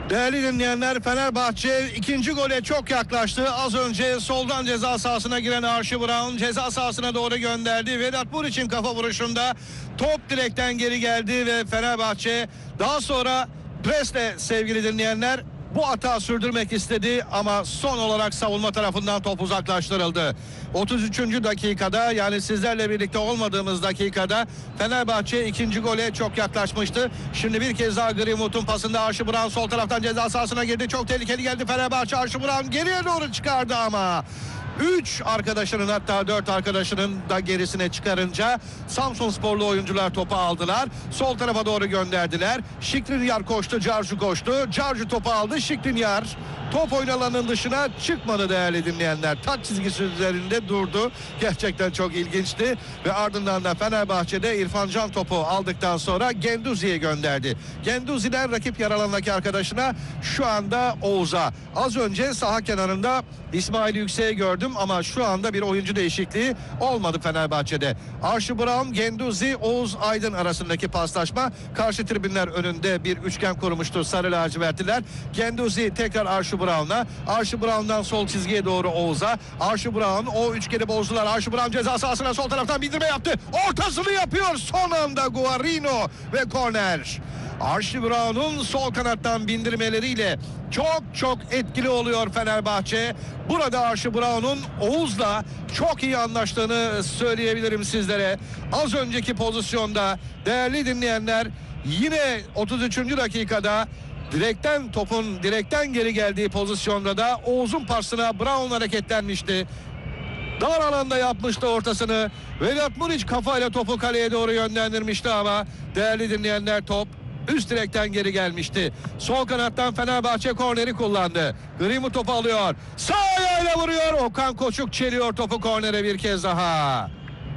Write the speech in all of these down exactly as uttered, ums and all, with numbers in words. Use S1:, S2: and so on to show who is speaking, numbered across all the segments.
S1: Değerli dinleyenler, Fenerbahçe ikinci gole çok yaklaştı. Az önce soldan ceza sahasına giren Archie Brown ceza sahasına doğru gönderdi. Vedat Muriç'in kafa vuruşunda top direkten geri geldi ve Fenerbahçe daha sonra presle, sevgili dinleyenler, bu hata sürdürmek istedi ama son olarak savunma tarafından top uzaklaştırıldı. otuz üçüncü dakikada, yani sizlerle birlikte olmadığımız dakikada Fenerbahçe ikinci gole çok yaklaşmıştı. Şimdi bir kez daha Greenwood'un pasında Archie Brown sol taraftan ceza sahasına girdi. Çok tehlikeli geldi Fenerbahçe. Archie Brown geriye doğru çıkardı ama üç arkadaşının, hatta dört arkadaşının da gerisine çıkarınca Samsunsporlu oyuncular topu aldılar. Sol tarafa doğru gönderdiler. Skriniar koştu, Carcu koştu. Carcu topu aldı. Skriniar top oyun alanının dışına çıkmadı değerli dinleyenler. Taç çizgisi üzerinde durdu. Gerçekten çok ilginçti. Ve ardından da Fenerbahçe'de İrfan Can topu aldıktan sonra Genduzi'ye gönderdi. Genduzi'den rakip yaralandaki arkadaşına, şu anda Oğuz'a. Az önce saha kenarında İsmail Yüksek'i gördüm ama şu anda bir oyuncu değişikliği olmadı Fenerbahçe'de. Archie Brown, Genduzi, Oğuz Aydın arasındaki paslaşma. Karşı tribünler önünde bir üçgen kurmuştu sarı lacivertliler. Genduzi tekrar Archie Brown'a. Archie Brown'dan sol çizgiye doğru Oğuz'a. Archie Brown o üçgeni bozdular. Archie Brown ceza sahasına sol taraftan bindirme yaptı. Ortasını yapıyor son anda Guarino ve korner. Archie Brown'un sol kanattan bindirmeleriyle çok çok etkili oluyor Fenerbahçe. Burada Archie Brown'un Oğuz'la çok iyi anlaştığını söyleyebilirim sizlere. Az önceki pozisyonda değerli dinleyenler, yine otuz üçüncü dakikada direkten topun direkten geri geldiği pozisyonda da Oğuz'un pasına Brown hareketlenmişti. Dar alanda yapmıştı ortasını. Vedat Muriç kafayla topu kaleye doğru yönlendirmişti ama değerli dinleyenler, top üst direkten geri gelmişti. Sol kanattan Fenerbahçe korneri kullandı. Greenwood topu alıyor. Sağ ayağıyla vuruyor. Okan Koçuk çeliyor topu kornere bir kez daha.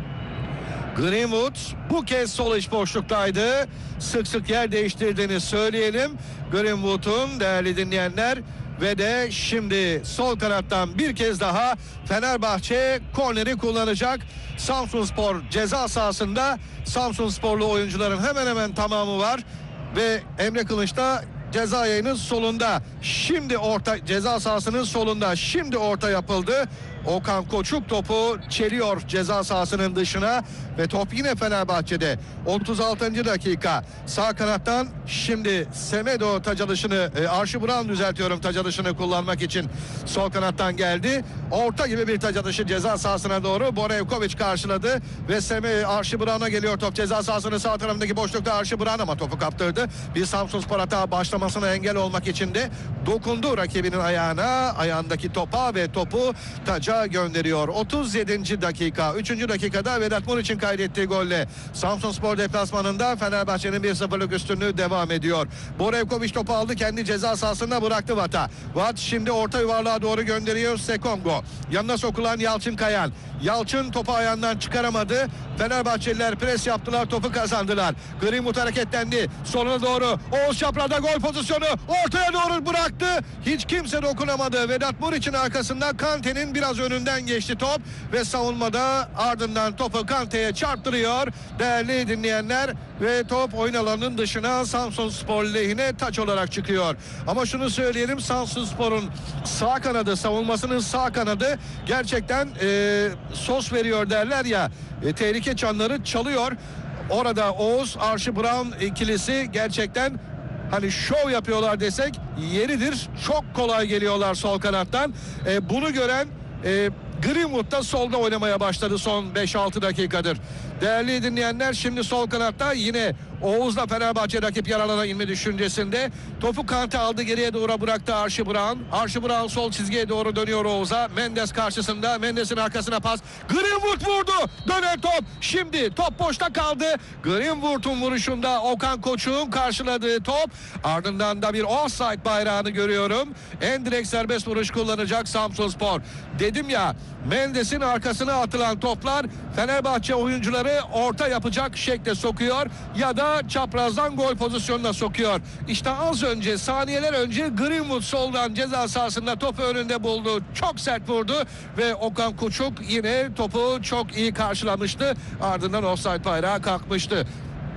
S1: Greenwood bu kez sol iç boşluktaydı. Sık sık yer değiştirdiğini söyleyelim Greenwood'un, değerli dinleyenler. Ve de şimdi sol kanattan bir kez daha Fenerbahçe korneri kullanacak. Samsunspor ceza sahasında. Samsunsporlu oyuncuların hemen hemen tamamı var. Ve Emre Kılıç da ceza yayının solunda. Şimdi orta, ceza sahasının solunda. Şimdi orta yapıldı. Okan Koçuk topu çeliyor ceza sahasının dışına ve top yine Fenerbahçe'de. otuz altıncı dakika sağ kanattan şimdi Semedo taç alışını, e, Archie Brown düzeltiyorum, taç alışını kullanmak için sol kanattan geldi. Orta gibi bir taç alışı ceza sahasına doğru Borevkovic karşıladı ve Seme, Archie Brown'a geliyor top ceza sahasının sağ tarafındaki boşlukta Archie Brown ama topu kaptırdı. Bir Samsunspor hata başlamasına engel olmak için de dokundu rakibinin ayağına, ayağındaki topa ve topu taca gönderiyor. otuz yedinci dakika. üçüncü dakikada Vedat Muriç'in kaydettiği golle Samsunspor deplasmanında Fenerbahçe'nin bir sıfırlık üstünlüğü devam ediyor. Borevkovic topu aldı, kendi ceza sahasında bıraktı Vat'a. Vat şimdi orta yuvarlığa doğru gönderiyor Sekongo. Yanına sokulan Yalçın Kayan. Yalçın topu ayağından çıkaramadı. Fenerbahçeliler pres yaptılar, topu kazandılar. Greenwood hareketlendi. Sonuna doğru Oğuz çaprazda gol pozisyonu. Ortaya doğru bıraktı. Hiç kimse dokunamadı. Vedat Muriç'in arkasında Kante'nin biraz önünden geçti top ve savunmada ardından topu Kante'ye çarptırıyor. Değerli dinleyenler, ve top oyun alanının dışına Samsunspor lehine taç olarak çıkıyor. Ama şunu söyleyelim, Samsunspor'un sağ kanadı, savunmasının sağ kanadı gerçekten e, sos veriyor derler ya, e, tehlike çanları çalıyor. Orada Oğuz, Archie Brown ikilisi gerçekten, hani şov yapıyorlar desek yeridir. Çok kolay geliyorlar sol kanattan. E, bunu gören e, Greenwood da solda oynamaya başladı son beş altı dakikadır. Değerli dinleyenler, şimdi sol kanatta yine Oğuz'la Fenerbahçe rakip yaralana inme düşüncesinde. Topu Kante aldı, geriye doğru bıraktı Archie Brown. Archie Brown sol çizgiye doğru dönüyor Oğuz'a. Mendes karşısında. Mendes'in arkasına pas. Greenwood vurdu. Dönen top. Şimdi top boşta kaldı. Greenwood'un vuruşunda Okan Koçuk'un karşıladığı top. Ardından da bir offside bayrağını görüyorum. En direkt serbest vuruş kullanacak Samsunspor. Dedim ya, Mendes'in arkasına atılan toplar Fenerbahçe oyuncuları orta yapacak şekle sokuyor ya da çaprazdan gol pozisyonuna sokuyor. İşte az önce, saniyeler önce Greenwood soldan ceza sahasında topu önünde buldu. Çok sert vurdu ve Okan Koçuk yine topu çok iyi karşılamıştı. Ardından offside bayrağı kalkmıştı.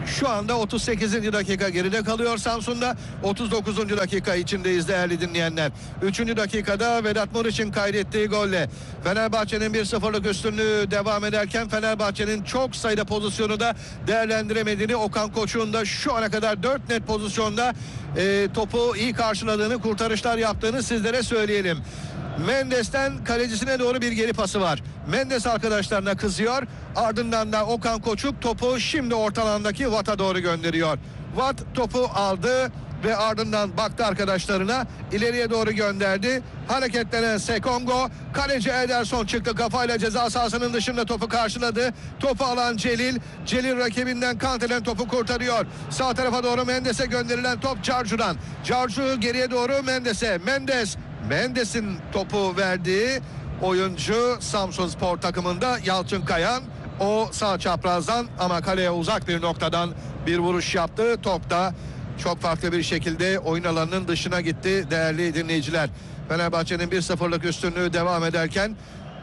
S1: Şu anda otuz sekizinci dakika geride kalıyor Samsun'da. otuz dokuzuncu dakika içindeyiz değerli dinleyenler. üçüncü dakikada Vedat Muriç'in kaydettiği golle Fenerbahçe'nin bir sıfırlık üstünlüğü devam ederken Fenerbahçe'nin çok sayıda pozisyonu da değerlendiremediğini, Okan Koçuk'un da şu ana kadar dört net pozisyonda e, topu iyi karşıladığını, kurtarışlar yaptığını sizlere söyleyelim. Mendes'ten kalecisine doğru bir geri pası var. Mendes arkadaşlarına kızıyor. Ardından da Okan Koçuk topu şimdi orta alandaki Watt'a doğru gönderiyor. Watt topu aldı ve ardından baktı arkadaşlarına, ileriye doğru gönderdi. Hareketlenen Sekongo, kaleci Ederson çıktı kafayla, ceza sahasının dışında topu karşıladı. Topu alan Celil, Celil rakibinden kantelen topu kurtarıyor. Sağ tarafa doğru Mendes'e gönderilen top Carcu'dan. Carcu geriye doğru Mendes'e. Mendes, Mendes'in topu verdiği oyuncu Samsunspor takımında Yalçın Kayan. O sağ çaprazdan ama kaleye uzak bir noktadan bir vuruş yaptı. Top da çok farklı bir şekilde oyun alanının dışına gitti değerli dinleyiciler. Fenerbahçe'nin bir sıfırlık üstünlüğü devam ederken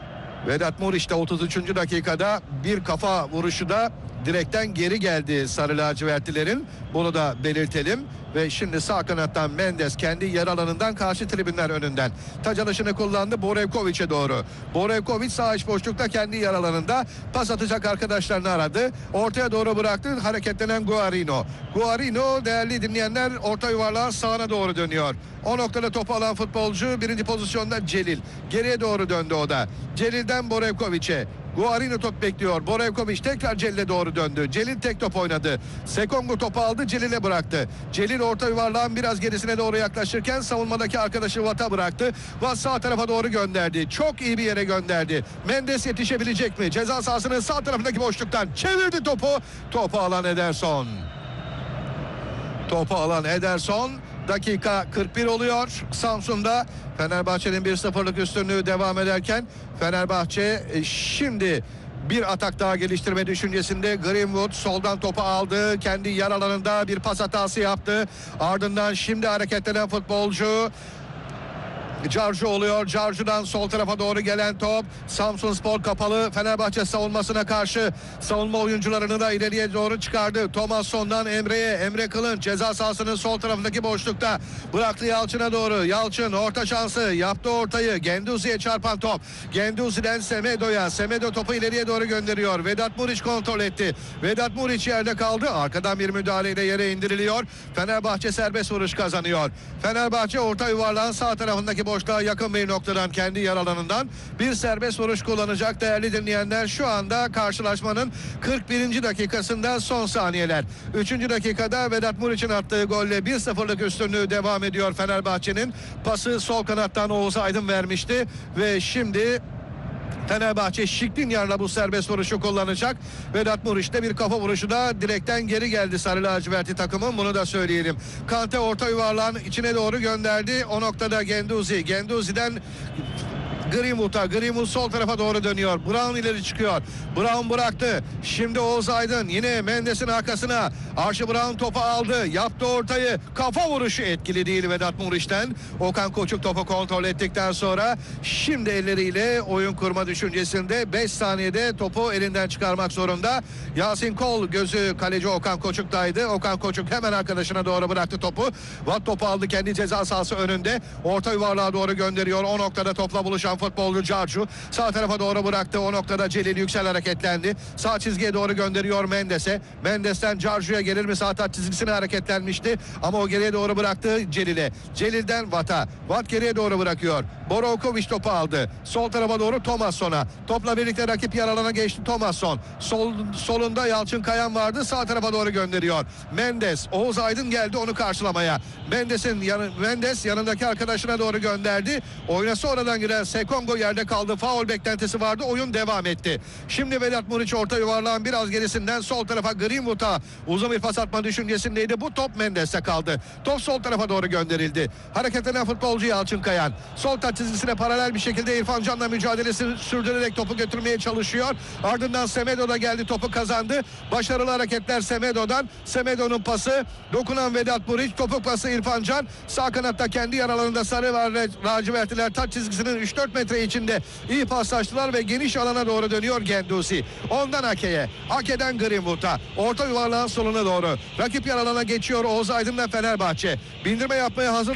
S1: Vedat Muriç de otuz üçüncü dakikada bir kafa vuruşu da direkten geri geldi sarı lacivertlilerin. Bunu da belirtelim. Ve şimdi sağ kanattan Mendes kendi yer alanından karşı tribünler önünden taç alışını kullandı Borevkovic'e doğru. Borevkovic sağ iç boşlukta kendi yer alanında pas atacak arkadaşlarını aradı. Ortaya doğru bıraktı hareketlenen Guarino. Guarino değerli dinleyenler orta yuvarlağın sağına doğru dönüyor. O noktada topu alan futbolcu birinci pozisyonda Celil. Geriye doğru döndü o da. Celil'den Borevkovic'e. Guarino top bekliyor. Borevkovic tekrar Celil'e doğru döndü. Celil tek top oynadı. Sekongo topu aldı, Celil'e bıraktı. Celil orta yuvarlağın biraz gerisine doğru yaklaşırken savunmadaki arkadaşı Watt'a bıraktı. Watt sağ tarafa doğru gönderdi. Çok iyi bir yere gönderdi. Mendes yetişebilecek mi? Ceza sahasının sağ tarafındaki boşluktan çevirdi topu. Topu alan Ederson. Topu alan Ederson. Dakika kırk bir oluyor Samsun'da. Fenerbahçe'nin bir sıfırlık üstünlüğü devam ederken Fenerbahçe şimdi bir atak daha geliştirme düşüncesinde. Greenwood soldan topu aldı. Kendi yer alanında bir pas hatası yaptı. Ardından şimdi hareketlenen futbolcu Carcu oluyor. Carcu'dan sol tarafa doğru gelen top. Samsunspor kapalı Fenerbahçe savunmasına karşı savunma oyuncularını da ileriye doğru çıkardı. Thomasson'dan Emre'ye. Emre Kılınç ceza sahasının sol tarafındaki boşlukta. Bıraktı Yalçın'a doğru. Yalçın orta şansı. Yaptı ortayı. Genduzi'ye çarpan top. Genduzi'den Semedo'ya. Semedo topu ileriye doğru gönderiyor. Vedat Muriç kontrol etti. Vedat Muriç yerde kaldı. Arkadan bir müdahaleyle yere indiriliyor. Fenerbahçe serbest vuruş kazanıyor. Fenerbahçe orta yuvarlağın sağ tarafındaki boşluğa yakın bir noktadan kendi yer alanından bir serbest vuruş kullanacak değerli dinleyenler. Şu anda karşılaşmanın kırk birinci dakikasında son saniyeler. üçüncü dakikada Vedat Muriç'in attığı golle bir sıfırlık üstünlüğü devam ediyor Fenerbahçe'nin. Pası sol kanattan Oğuz Aydın vermişti ve şimdi Fenerbahçe Şiklinyar'la bu serbest vuruşu kullanacak. Vedat Muriç'te bir kafa vuruşu da direkten geri geldi sarı lacivertli takımın, bunu da söyleyelim. Kante orta yuvarlağın içine doğru gönderdi. O noktada Genduzi. Genduzi'den Greenwood'a. Greenwood sol tarafa doğru dönüyor. Brown ileri çıkıyor. Brown bıraktı. Şimdi Oğuz Aydın yine Mendes'in arkasına. Archie Brown topu aldı. Yaptı ortayı. Kafa vuruşu etkili değil Vedat Muriç'ten. Okan Koçuk topu kontrol ettikten sonra şimdi elleriyle oyun kurma düşüncesinde beş saniyede topu elinden çıkarmak zorunda. Yasin Kol gözü kaleci Okan Koçuk'taydı. Okan Koçuk hemen arkadaşına doğru bıraktı topu. Watt topu aldı kendi ceza sahası önünde. Orta yuvarlığa doğru gönderiyor. O noktada topla buluşan futbolcu Carcu sağ tarafa doğru bıraktı. O noktada Celil Yüksel hareketlendi. Sağ çizgiye doğru gönderiyor Mendes'e. Mendes'ten Carcu'ya gelir mi? Sağ taç çizgisine hareketlenmişti. Ama o geriye doğru bıraktı Celil'e. Celil'den Watt'a. Watt geriye doğru bırakıyor. Borowkovic topu aldı. Sol tarafa doğru Thomasson'a. Topla birlikte rakip yer alana geçti Thomasson. Sol, solunda Yalçın Kayan vardı. Sağ tarafa doğru gönderiyor. Mendes. Oğuz Aydın geldi onu karşılamaya. Mendes'in yanı, Mendes yanındaki arkadaşına doğru gönderdi. Oyuna sonradan giren Sekongo yerde kaldı. Faul beklentisi vardı. Oyun devam etti. Şimdi Vedat Muriç orta yuvarlağın biraz gerisinden sol tarafa Greenwood'a uzun bir pas atma düşüncesindeydi. Bu top Mendes'te kaldı. Top sol tarafa doğru gönderildi. Hareketlenen futbolcu Yalçın Kayan. Sol taç çizgisine paralel bir şekilde İrfan Can'la mücadelesini sürdürerek topu götürmeye çalışıyor. Ardından Semedo da geldi, topu kazandı. Başarılı hareketler Semedo'dan. Semedo'nun pası, dokunan Vedat Muriç, topuk pası İrfan Can. Sağ kanatta kendi yer alanında sarı ve lacivertliler taç çizgisinin üç dört metre içinde iyi paslaştılar ve geniş alana doğru dönüyor Gendusi. Ondan Ake'ye. Ake'den Greenwood'a. Orta yuvarlağın soluna doğru. Rakip yer alana geçiyor Oğuz Aydın'la Fenerbahçe. Bindirme yapmaya hazır